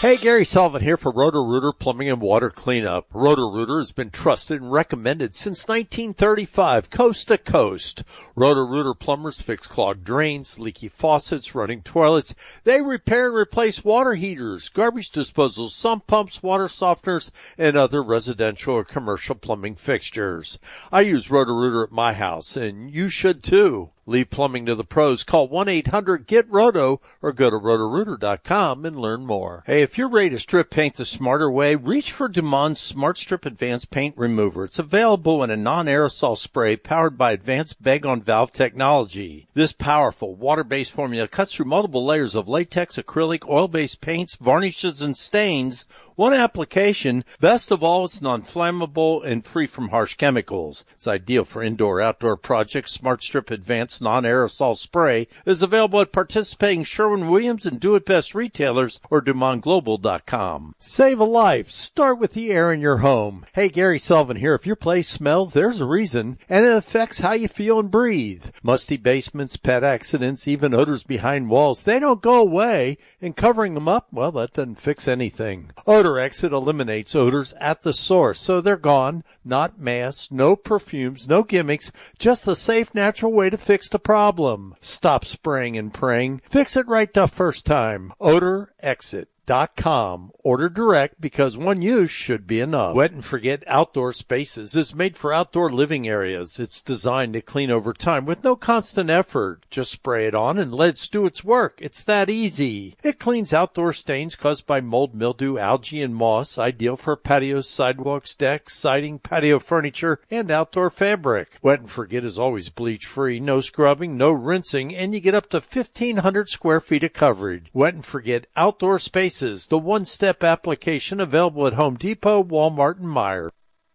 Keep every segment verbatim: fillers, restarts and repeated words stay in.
Hey, Gary Sullivan here for Roto-Rooter Plumbing and Water Cleanup. Roto-Rooter has been trusted and recommended since nineteen thirty-five, coast to coast. Roto-Rooter plumbers fix clogged drains, leaky faucets, running toilets. They repair and replace water heaters, garbage disposals, sump pumps, water softeners, and other residential or commercial plumbing fixtures. I use Roto-Rooter at my house, and you should too. Leave plumbing to the pros. Call one eight hundred get roto or go to roto rooter dot com and learn more. Hey, if you're ready to strip paint the smarter way, reach for Dumond's Smart Strip Advanced Paint Remover. It's available in a non-aerosol spray powered by advanced bag-on-valve technology. This powerful water-based formula cuts through multiple layers of latex, acrylic, oil-based paints, varnishes, and stains. One application. Best of all, it's non-flammable and free from harsh chemicals. It's ideal for indoor-outdoor projects. Smart Strip Advanced Non-Aerosol Spray is available at participating Sherwin-Williams and Do-It-Best retailers or Dumond Global dot com. Save a life. Start with the air in your home. Hey, Gary Sullivan here. If your place smells, there's a reason, and it affects how you feel and breathe. Musty basements, pet accidents, even odors behind walls, they don't go away, and covering them up, well, that doesn't fix anything. Odor Exit eliminates odors at the source, so they're gone. Not masks, no perfumes, no gimmicks, just a safe, natural way to fix the problem. Stop spraying and praying. Fix it right the first time. Odor Exit dot com. Order direct because one use should be enough. Wet and Forget Outdoor Spaces is made for outdoor living areas. It's designed to clean over time with no constant effort. Just spray it on and let it do its work. It's that easy. It cleans outdoor stains caused by mold, mildew, algae, and moss. Ideal for patios, sidewalks, decks, siding, patio furniture, and outdoor fabric. Wet and Forget is always bleach free. No scrubbing, no rinsing, and you get up to fifteen hundred square feet of coverage. Wet and Forget Outdoor Spaces. The one-step application available at Home Depot, Walmart, and Meijer.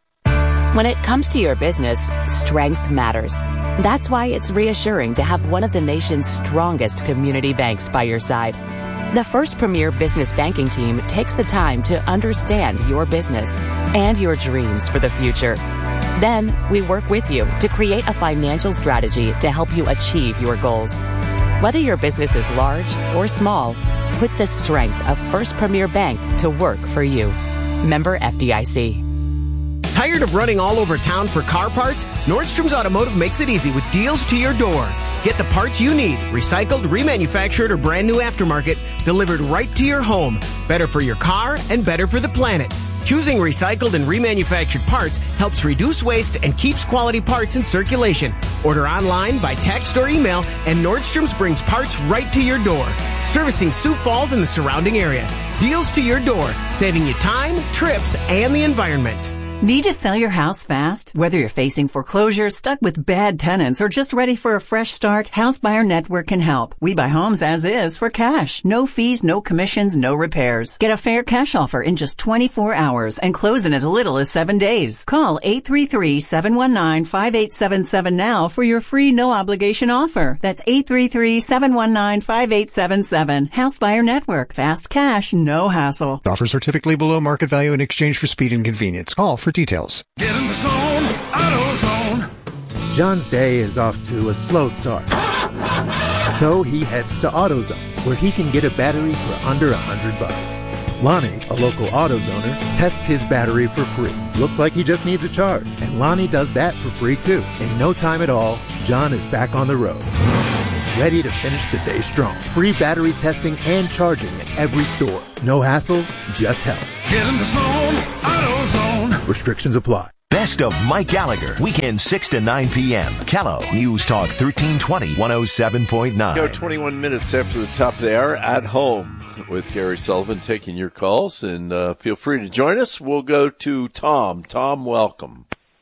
When it comes to your business, strength matters. That's why it's reassuring to have one of the nation's strongest community banks by your side. The First Premier Business Banking Team takes the time to understand your business and your dreams for the future. Then, we work with you to create a financial strategy to help you achieve your goals. Whether your business is large or small, put the strength of First Premier Bank to work for you. Member F D I C. Tired of running all over town for car parts? Nordstrom's Automotive makes it easy with deals to your door. Get the parts you need, recycled, remanufactured, or brand new aftermarket, delivered right to your home. Better for your car and better for the planet. Choosing recycled and remanufactured parts helps reduce waste and keeps quality parts in circulation. Order online, by text, or email, and Nordstrom's brings parts right to your door. Servicing Sioux Falls and the surrounding area. Deals to your door, saving you time, trips, and the environment. Need to sell your house fast? Whether you're facing foreclosure, stuck with bad tenants, or just ready for a fresh start, House Buyer Network can help. We buy homes as is for cash. No fees, no commissions, no repairs. Get a fair cash offer in just twenty-four hours and close in as little as seven days. Call eight three three, seven one nine, five eight seven seven now for your free no-obligation offer. That's eight three three, seven one nine, five eight seven seven. House Buyer Network. Fast cash, no hassle. Offers are typically below market value in exchange for speed and convenience. Call for details. Get in the zone, AutoZone. John's day is off to a slow start. So he heads to AutoZone, where he can get a battery for under a hundred bucks. Lonnie, a local AutoZoner, tests his battery for free. Looks like he just needs a charge. And Lonnie does that for free too. In no time at all, John is back on the road, ready to finish the day strong. Free battery testing and charging at every store. No hassles, just help. Get in the zone, AutoZone. Restrictions apply. Best of Mike Gallagher, weekend six to nine p.m. Kello, News Talk thirteen twenty, one oh seven point nine. Go twenty-one minutes after the top of the hour at home with Gary Sullivan taking your calls, and uh, feel free to join us. We'll go to Tom. Tom, welcome.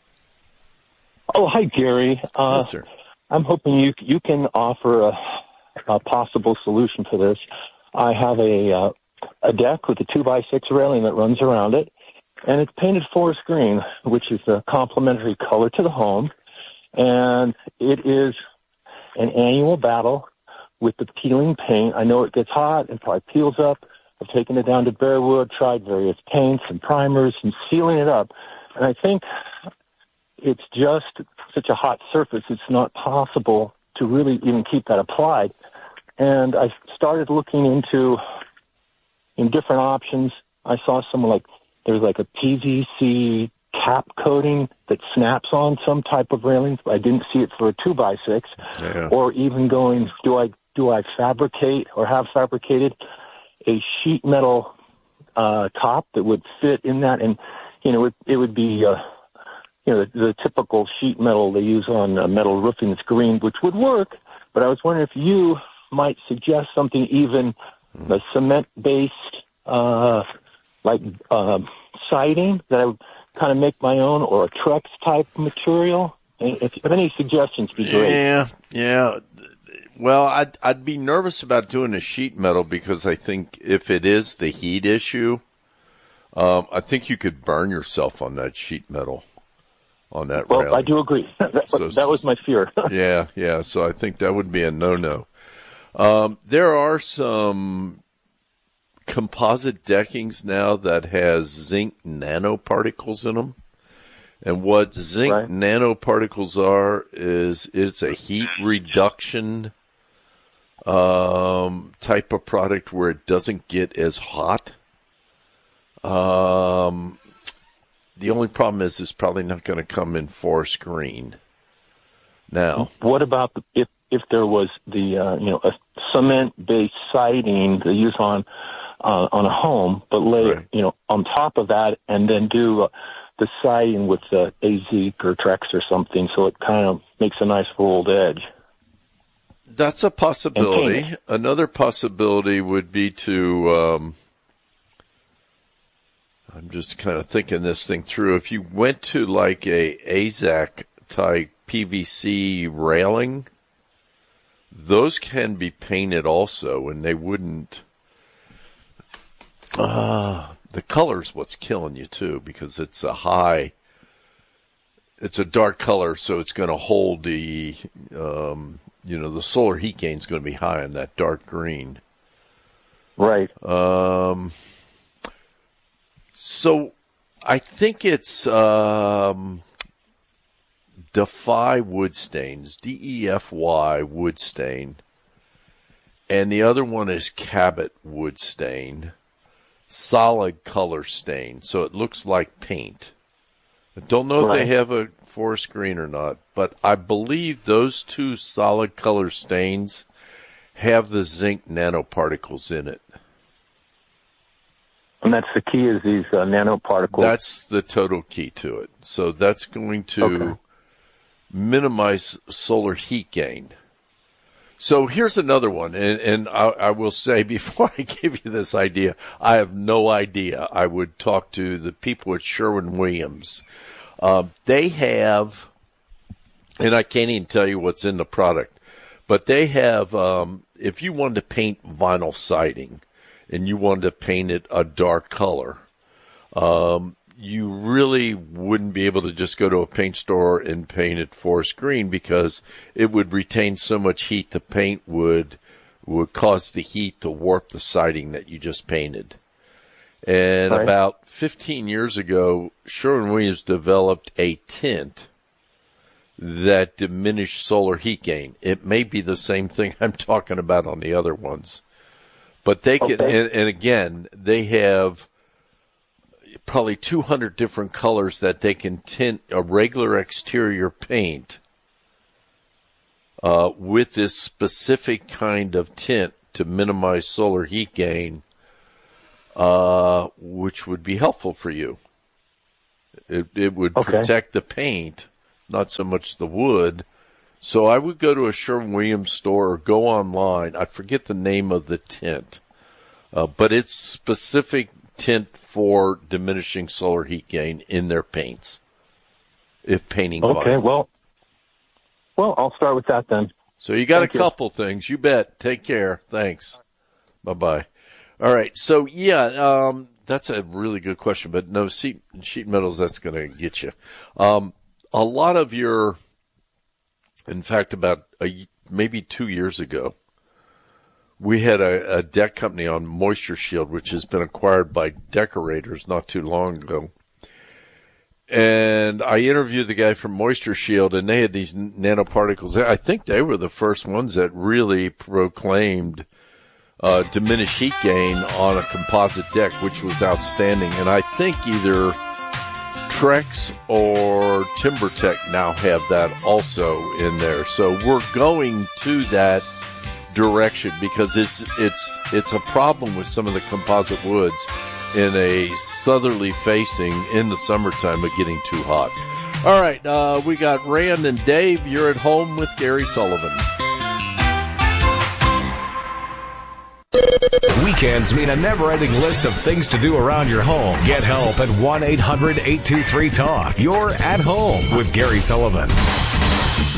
Oh, hi, Gary. Uh, yes, sir. I'm hoping you you can offer a, a possible solution to this. I have a uh, a deck with a two by six railing that runs around it, and it's painted forest green, which is a complementary color to the home. And it is an annual battle with the peeling paint. I know it gets hot and probably peels up. I've taken it down to Bearwood, tried various paints and primers and sealing it up. And I think it's just such a hot surface, it's not possible to really even keep that applied. And I started looking into in different options. I saw some like there's like a P V C cap coating that snaps on some type of railings, but I didn't see it for a two by six. Yeah. Or even going, do I do I fabricate or have fabricated a sheet metal uh, top that would fit in that? And you know, it, it would be uh, you know the, the typical sheet metal they use on uh, metal roofing that's green, which would work. But I was wondering if you might suggest something even mm. a cement based uh, like uh, siding that I would kind of make my own, or a Trex type material. If you have any suggestions, be great. Yeah, yeah. Well, I'd I'd be nervous about doing a sheet metal because I think if it is the heat issue, um, I think you could burn yourself on that sheet metal, on that well, railing. I do agree. that, so, that was my fear. yeah, yeah. So I think that would be a no-no. Um, there are some composite deckings now that has zinc nanoparticles in them. And what zinc right. nanoparticles are is it's a heat reduction um, type of product where it doesn't get as hot. Um, the only problem is it's probably not going to come in forest green. Now, what about the, if if there was the uh, you know a cement-based siding they use on uh, on a home, but lay right. you know on top of that and then do uh, the siding with the Azik or Trex or something, so it kind of makes a nice rolled edge. That's a possibility. Another possibility would be to, um, I'm just kind of thinking this thing through. If you went to like a Azik type P V C railing, those can be painted also, and they wouldn't. Uh, the color's what's killing you too, because it's a high. It's a dark color, so it's going to hold the, um, you know, the solar heat gain is going to be high on that dark green. Right. Um. So, I think it's um, Defy wood stains, D E F Y wood stain, and the other one is Cabot wood stain, solid color stain, so it looks like paint. I don't know right. if they have a forest green or not, but I believe those two solid color stains have the zinc nanoparticles in it. And that's the key, is these uh, nanoparticles. That's the total key to it. So that's going to okay. minimize solar heat gain. So here's another one, and, and I, I will say before I give you this idea, I have no idea. I would talk to the people at Sherwin-Williams. Uh, they have, and I can't even tell you what's in the product, but they have, um, if you wanted to paint vinyl siding and you wanted to paint it a dark color, um, you really wouldn't be able to just go to a paint store and paint it forest green, because it would retain so much heat. The paint would would cause the heat to warp the siding that you just painted. And right. about fifteen years ago, Sherwin-Williams developed a tint that diminished solar heat gain. It may be the same thing I'm talking about on the other ones, but they can. Okay. And, and again, they have probably two hundred different colors that they can tint a regular exterior paint uh, with this specific kind of tint to minimize solar heat gain, uh, which would be helpful for you. It, it would okay. protect the paint, not so much the wood. So I would go to a Sherwin-Williams store or go online. I forget the name of the tint, uh, but it's specific tint for diminishing solar heat gain in their paints, if painting okay vinyl. well well I'll start with that then. So you got Thank a couple you. things. You bet. Take care. Thanks. Bye-bye. All right, so yeah, um that's a really good question, but no, sheet, sheet metals, that's going to get you um a lot of your, in fact, about a, maybe two years ago, we had a, a deck company on Moisture Shield, which has been acquired by Decorators not too long ago. And I interviewed the guy from Moisture Shield, and they had these nanoparticles. I think they were the first ones that really proclaimed uh, diminish heat gain on a composite deck, which was outstanding. And I think either Trex or TimberTech now have that also in there. So we're going to that direction because it's it's it's a problem with some of the composite woods in a southerly facing in the summertime of getting too hot. All right, uh, we got Rand and Dave. You're at home with Gary Sullivan. Weekends mean a never-ending list of things to do around your home. Get help at one eight hundred eight two three talk. You're at home with Gary Sullivan.